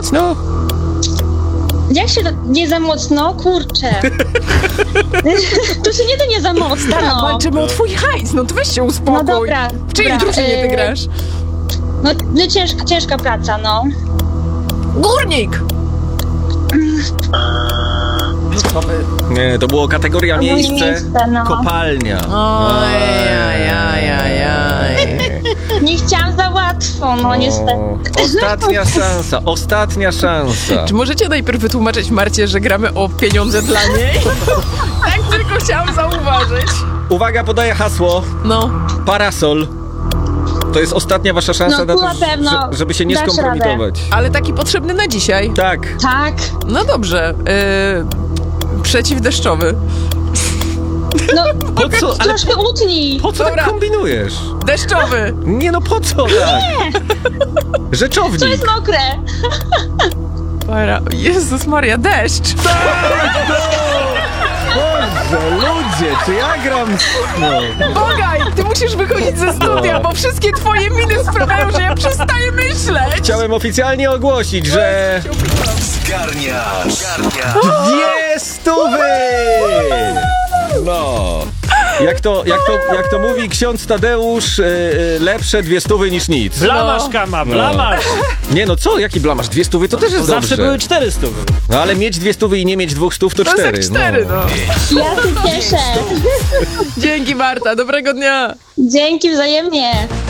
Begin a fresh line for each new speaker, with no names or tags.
mocno?
Jak się nie za mocno? Kurczę. Tu się nie da nie za mocno.
Walczymy o twój hajs, no to weź się uspokój.
No dobra.
W czyjej drużynie ty grasz?
No ciężka praca, no.
Górnik! No co wy?
Nie, to było kategoria miejsce,
no.
kopalnia.
Nie chciałam za łatwo, no niestety.
Ostatnia szansa.
Czy możecie najpierw wytłumaczyć Marcie, że gramy o pieniądze dla niej? Tak tylko chciałam zauważyć.
Uwaga, podaję hasło.
No.
Parasol. To jest ostatnia wasza szansa
No,
na to,
pewno
żeby się nie
dasz
skompromitować.
Ale taki potrzebny na dzisiaj.
Tak.
Tak.
No dobrze. Przeciwdeszczowy.
No,
Po co? Ale
troszkę utnij.
po co
Dobra.
tak kombinujesz?
Deszczowy.
Nie no, po co tak? Rzeczownik.
To jest mokre.
Jezus Maria, deszcz.
Boże, ludzie, czy ja gram... No.
Bogaj, ty musisz wychodzić ze studia, bo wszystkie twoje miny sprawiają, że ja przestaję myśleć.
Chciałem oficjalnie ogłosić, że...
Zgarniasz.
200! No. Jak to mówi ksiądz Tadeusz, lepsze 200 niż nic.
Blamasz, Kama, blamasz!
Nie no co, jaki blamasz? 200 to też jest
Zawsze
dobrze.
były 400.
No ale mieć 200 i nie mieć 200 to
To
4.
jest 4, no.
Ja się cieszę.
Dzięki Marta, dobrego dnia.
Dzięki wzajemnie.